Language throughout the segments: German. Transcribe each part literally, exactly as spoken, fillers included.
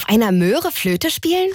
auf einer Möhre Flöte spielen?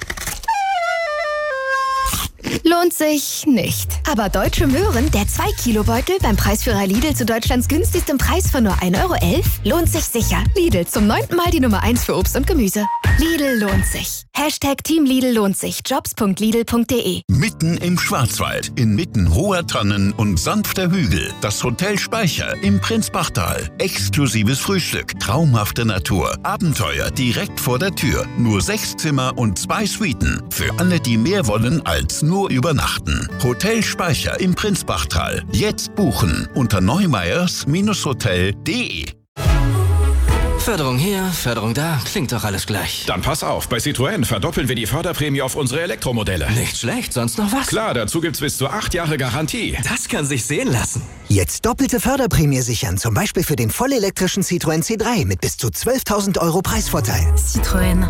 Lohnt sich nicht. Aber Deutsche Möhren, der zwei Kilo Beutel beim Preisführer Lidl zu Deutschlands günstigstem Preis von nur ein Euro elf, lohnt sich sicher. Lidl, zum neunten Mal die Nummer eins für Obst und Gemüse. Lidl lohnt sich. Hashtag Team Lidl lohnt sich. Jobs punkt lidl punkt de. Mitten im Schwarzwald, inmitten hoher Tannen und sanfter Hügel. Das Hotel Speicher im Prinzbachtal. Exklusives Frühstück, traumhafte Natur, Abenteuer direkt vor der Tür. Nur sechs Zimmer und zwei Suiten. Für alle, die mehr wollen als nur übernachten. Hotel Speicher im Prinzbachtal. Jetzt buchen unter neumeyers Hotel punkt de. Förderung hier, Förderung da, klingt doch alles gleich. Dann pass auf, bei Citroën verdoppeln wir die Förderprämie auf unsere Elektromodelle. Nicht schlecht, sonst noch was? Klar, dazu gibt's bis zu acht Jahre Garantie. Das kann sich sehen lassen. Jetzt doppelte Förderprämie sichern, zum Beispiel für den vollelektrischen Citroën C drei mit bis zu zwölftausend Euro Preisvorteil. Citroën.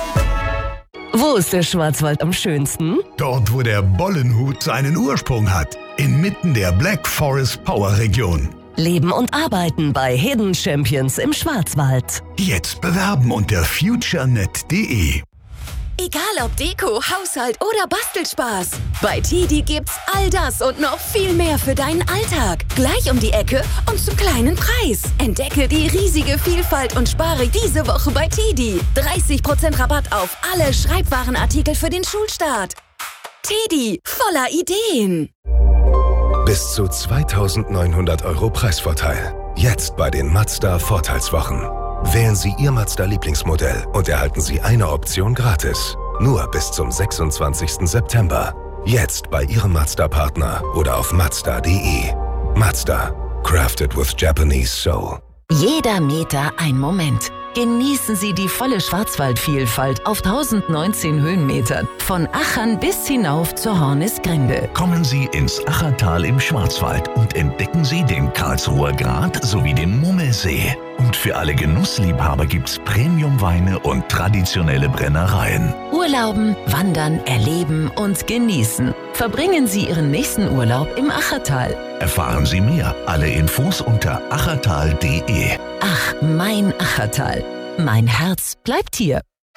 Wo ist der Schwarzwald am schönsten? Dort, wo der Bollenhut seinen Ursprung hat. Inmitten der Black Forest Power Region. Leben und arbeiten bei Hidden Champions im Schwarzwald. Jetzt bewerben unter futurenet punkt de. Egal ob Deko, Haushalt oder Bastelspaß. Bei Tidi gibt's all das und noch viel mehr für deinen Alltag. Gleich um die Ecke und zum kleinen Preis. Entdecke die riesige Vielfalt und spare diese Woche bei Tidi. dreißig Prozent Rabatt auf alle Schreibwarenartikel für den Schulstart. Tidi, voller Ideen. Bis zu zweitausendneunhundert Euro Preisvorteil. Jetzt bei den Mazda Vorteilswochen. Wählen Sie Ihr Mazda-Lieblingsmodell und erhalten Sie eine Option gratis. Nur bis zum sechsundzwanzigsten September. Jetzt bei Ihrem Mazda-Partner oder auf mazda punkt de. Mazda. Crafted with Japanese Soul. Jeder Meter ein Moment. Genießen Sie die volle Schwarzwaldvielfalt auf tausendneunzehn Höhenmetern. Von Achern bis hinauf zur Hornisgrinde. Kommen Sie ins Achertal im Schwarzwald und entdecken Sie den Karlsruher Grat sowie den Mummelsee. Und für alle Genussliebhaber gibt's Premiumweine und traditionelle Brennereien. Urlauben, wandern, erleben und genießen. Verbringen Sie Ihren nächsten Urlaub im Achertal. Erfahren Sie mehr. Alle Infos unter achertal punkt de. Ach, mein Achertal. Mein Herz bleibt hier.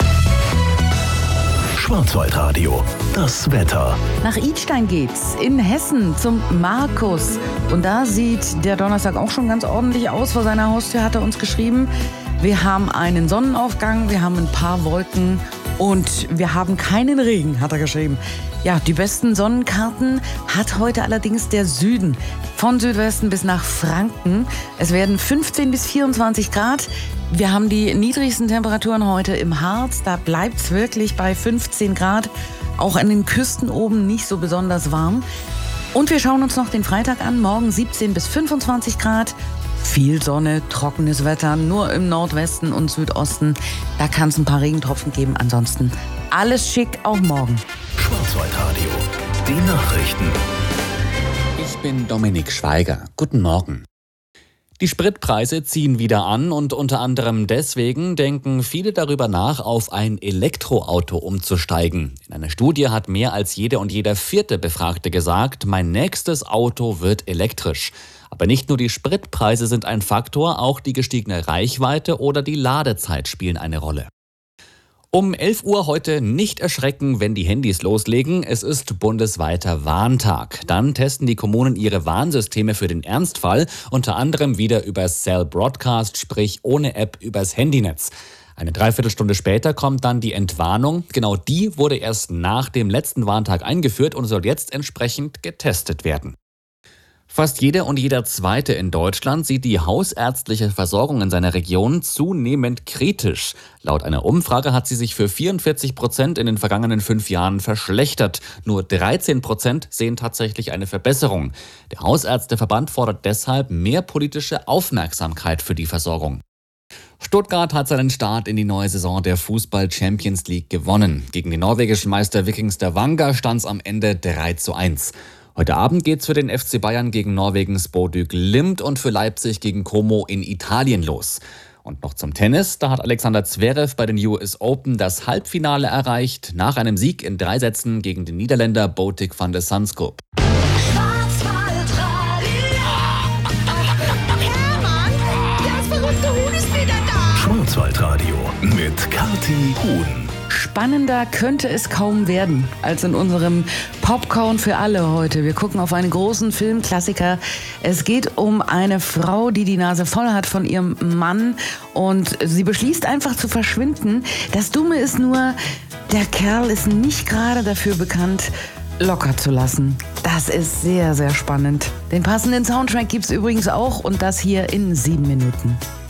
Schwarzwaldradio. Das Wetter. Nach Idstein geht's in Hessen zum Markus. Und da sieht der Donnerstag auch schon ganz ordentlich aus. Vor seiner Haustür hat er uns geschrieben, wir haben einen Sonnenaufgang, wir haben ein paar Wolken und wir haben keinen Regen, hat er geschrieben. Ja, die besten Sonnenkarten hat heute allerdings der Süden. Von Südwesten bis nach Franken. Es werden fünfzehn bis vierundzwanzig Grad. Wir haben die niedrigsten Temperaturen heute im Harz. Da bleibt es wirklich bei fünfzehn Grad. Auch an den Küsten oben nicht so besonders warm. Und wir schauen uns noch den Freitag an. Morgen siebzehn bis fünfundzwanzig Grad. Viel Sonne, trockenes Wetter, nur im Nordwesten und Südosten. Da kann es ein paar Regentropfen geben. Ansonsten alles schick, auch morgen. Schwarzwaldradio. Die Nachrichten. Ich bin Dominik Schweiger. Guten Morgen. Die Spritpreise ziehen wieder an und unter anderem deswegen denken viele darüber nach, auf ein Elektroauto umzusteigen. In einer Studie hat mehr als jede und jeder vierte Befragte gesagt, mein nächstes Auto wird elektrisch. Aber nicht nur die Spritpreise sind ein Faktor, auch die gestiegene Reichweite oder die Ladezeit spielen eine Rolle. Um elf Uhr heute nicht erschrecken, wenn die Handys loslegen. Es ist bundesweiter Warntag. Dann testen die Kommunen ihre Warnsysteme für den Ernstfall, unter anderem wieder über Cell Broadcast, sprich ohne App übers Handynetz. Eine Dreiviertelstunde später kommt dann die Entwarnung. Genau die wurde erst nach dem letzten Warntag eingeführt und soll jetzt entsprechend getestet werden. Fast jeder und jeder Zweite in Deutschland sieht die hausärztliche Versorgung in seiner Region zunehmend kritisch. Laut einer Umfrage hat sie sich für vierundvierzig Prozent in den vergangenen fünf Jahren verschlechtert. Nur dreizehn Prozent sehen tatsächlich eine Verbesserung. Der Hausärzteverband fordert deshalb mehr politische Aufmerksamkeit für die Versorgung. Stuttgart hat seinen Start in die neue Saison der Fußball-Champions League gewonnen. Gegen den norwegischen Meister Viking Stavanger stand es am Ende drei zu eins. Heute Abend geht's für den F C Bayern gegen Norwegens Bodø Glimt und für Leipzig gegen Como in Italien los. Und noch zum Tennis, da hat Alexander Zverev bei den U S Open das Halbfinale erreicht, nach einem Sieg in drei Sätzen gegen den Niederländer Botic van de Zandschulp. Schwarzwaldradio mit Kathi Huhn. spannender könnte es kaum werden als in unserem Popcorn für alle heute. Wir gucken auf einen großen Filmklassiker. Es geht um eine Frau, die die Nase voll hat von ihrem Mann und sie beschließt einfach zu verschwinden. Das Dumme ist nur, der Kerl ist nicht gerade dafür bekannt, locker zu lassen. Das ist sehr, sehr spannend. Den passenden Soundtrack gibt's übrigens auch und das hier in sieben Minuten.